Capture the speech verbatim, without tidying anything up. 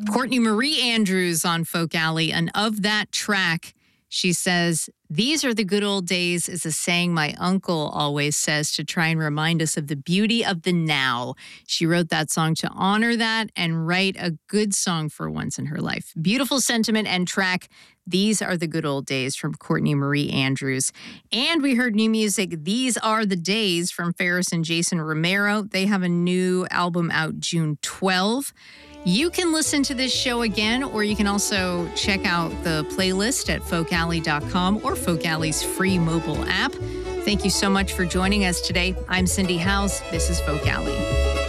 Courtney Marie Andrews on Folk Alley, and of that track, she says, "These are the good old days" is a saying my uncle always says to try and remind us of the beauty of the now. She wrote that song to honor that and write a good song for once in her life. Beautiful sentiment and track, "These Are the Good Old Days" from Courtney Marie Andrews. And we heard new music, "These Are the Days" from Ferris and Jason Romero. They have a new album out June twelfth. You can listen to this show again, or you can also check out the playlist at folk alley dot com or Folk Alley's free mobile app. Thank you so much for joining us today. I'm Cindy Howes. This is Folk Alley.